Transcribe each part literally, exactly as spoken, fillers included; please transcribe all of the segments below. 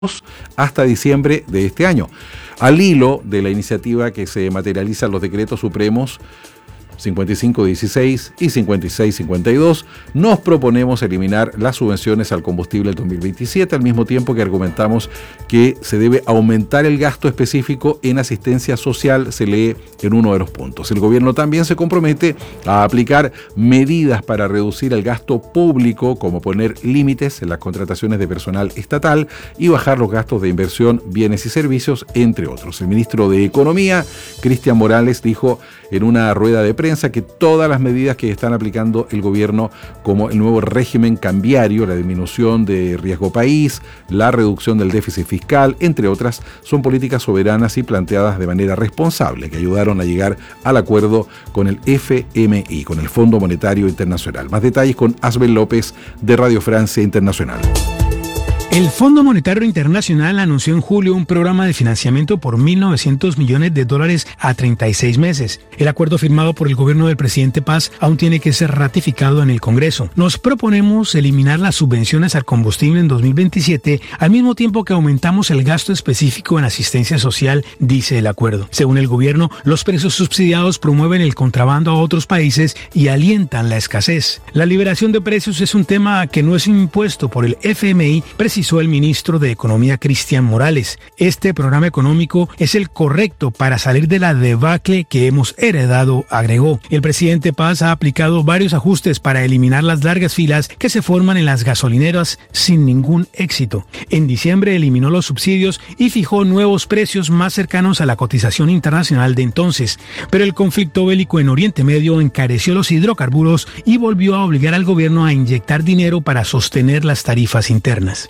hasta diciembre de este año. Al hilo de la iniciativa que se materializa en los decretos supremos cincuenta y cinco dieciséis y cincuenta y seis cincuenta y dos, nos proponemos eliminar las subvenciones al combustible del dos mil veintisiete, al mismo tiempo que argumentamos que se debe aumentar el gasto específico en asistencia social, se lee en uno de los puntos. El gobierno también se compromete a aplicar medidas para reducir el gasto público, como poner límites en las contrataciones de personal estatal y bajar los gastos de inversión, bienes y servicios, entre otros. El ministro de Economía, Cristian Morales, dijo en una rueda de prensa que todas las medidas que están aplicando el gobierno, como el nuevo régimen cambiario, la disminución de riesgo país, la reducción del déficit fiscal, entre otras, son políticas soberanas y planteadas de manera responsable, que ayudaron a llegar al acuerdo con el F M I, con el Fondo Monetario Internacional. Más detalles con Asbel López de Radio Francia Internacional. El Fondo Monetario Internacional anunció en julio un programa de financiamiento por mil novecientos millones de dólares a treinta y seis meses. El acuerdo firmado por el gobierno del presidente Paz aún tiene que ser ratificado en el Congreso. Nos proponemos eliminar las subvenciones al combustible en dos mil veintisiete, al mismo tiempo que aumentamos el gasto específico en asistencia social, dice el acuerdo. Según el gobierno, los precios subsidiados promueven el contrabando a otros países y alientan la escasez. La liberación de precios es un tema que no es impuesto por el F M I, precisamente el ministro de Economía Cristian Morales. Este programa económico es el correcto para salir de la debacle que hemos heredado, agregó. El presidente Paz ha aplicado varios ajustes para eliminar las largas filas que se forman en las gasolineras sin ningún éxito. En diciembre eliminó los subsidios y fijó nuevos precios más cercanos a la cotización internacional de entonces. Pero el conflicto bélico en Oriente Medio encareció los hidrocarburos y volvió a obligar al gobierno a inyectar dinero para sostener las tarifas internas.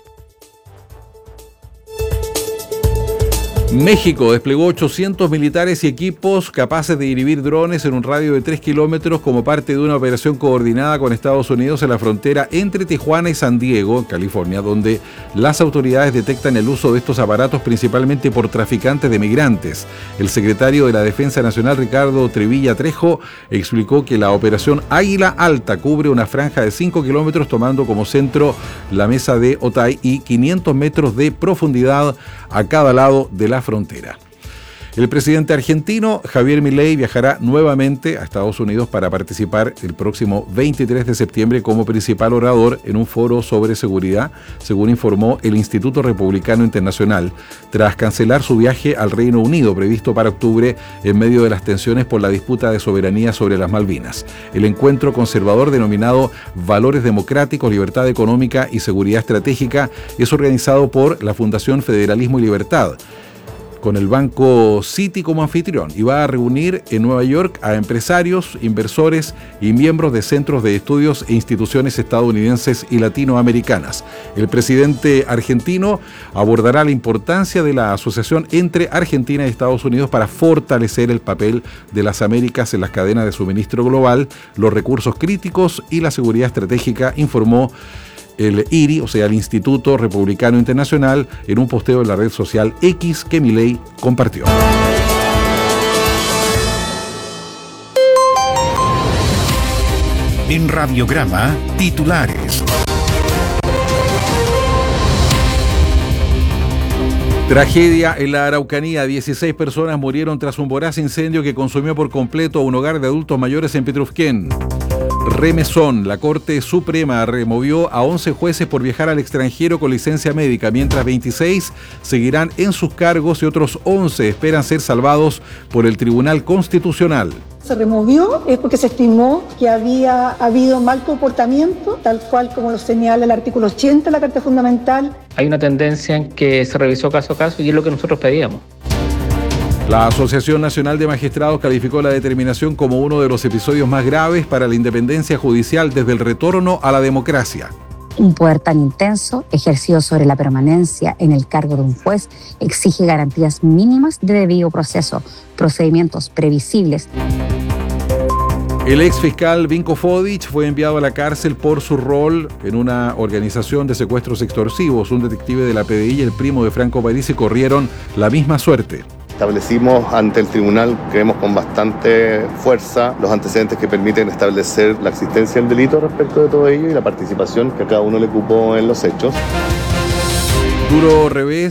México desplegó ochocientos militares y equipos capaces de inhibir drones en un radio de tres kilómetros como parte de una operación coordinada con Estados Unidos en la frontera entre Tijuana y San Diego, en California, donde las autoridades detectan el uso de estos aparatos principalmente por traficantes de migrantes. El secretario de la Defensa Nacional, Ricardo Trevilla Trejo, explicó que la operación Águila Alta cubre una franja de cinco kilómetros tomando como centro la mesa de Otay y quinientos metros de profundidad a cada lado de la frontera. El presidente argentino Javier Milei viajará nuevamente a Estados Unidos para participar el próximo veintitrés de septiembre como principal orador en un foro sobre seguridad, según informó el Instituto Republicano Internacional, tras cancelar su viaje al Reino Unido previsto para octubre en medio de las tensiones por la disputa de soberanía sobre las Malvinas. El encuentro conservador denominado Valores Democráticos, Libertad Económica y Seguridad Estratégica es organizado por la Fundación Federalismo y Libertad, con el Banco Citi como anfitrión, y va a reunir en Nueva York a empresarios, inversores y miembros de centros de estudios e instituciones estadounidenses y latinoamericanas. El presidente argentino abordará la importancia de la asociación entre Argentina y Estados Unidos para fortalecer el papel de las Américas en las cadenas de suministro global, los recursos críticos y la seguridad estratégica, informó el I R I, o sea, el Instituto Republicano Internacional, en un posteo en la red social X que Milei compartió. En Radiograma, titulares. Tragedia en la Araucanía. dieciséis personas murieron tras un voraz incendio que consumió por completo un hogar de adultos mayores en Petrufquén. Remesón, la Corte Suprema removió a once jueces por viajar al extranjero con licencia médica, mientras veintiséis seguirán en sus cargos y otros once esperan ser salvados por el Tribunal Constitucional. Se removió es porque se estimó que había habido mal comportamiento, tal cual como lo señala el artículo ochenta de la Carta Fundamental. Hay una tendencia en que se revisó caso a caso y es lo que nosotros pedíamos. La Asociación Nacional de Magistrados calificó la determinación como uno de los episodios más graves para la independencia judicial desde el retorno a la democracia. Un poder tan intenso, ejercido sobre la permanencia en el cargo de un juez, exige garantías mínimas de debido proceso, procedimientos previsibles. El ex fiscal Vinko Fodic fue enviado a la cárcel por su rol en una organización de secuestros extorsivos. Un detective de la P D I y el primo de Franco Parisi corrieron la misma suerte. Establecimos ante el tribunal, creemos con bastante fuerza, los antecedentes que permiten establecer la existencia del delito respecto de todo ello y la participación que a cada uno le ocupó en los hechos. duro revés